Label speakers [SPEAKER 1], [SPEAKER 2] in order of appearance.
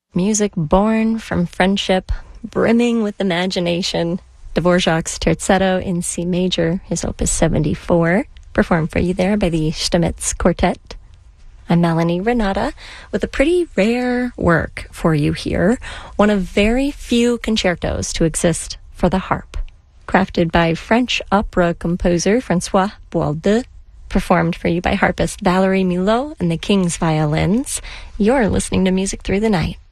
[SPEAKER 1] Music born from friendship, brimming with imagination. Dvorak's Terzetto in C major, his opus 74, performed for you there by the Stamitz Quartet. I'm Melanie Renata with a pretty rare work for you here, one of very few concertos to exist for the harp. Crafted by French opera composer Francois Boisaldeux, performed for you by harpist Valerie Milot and the King's Violins. You're listening to Music Through the Night.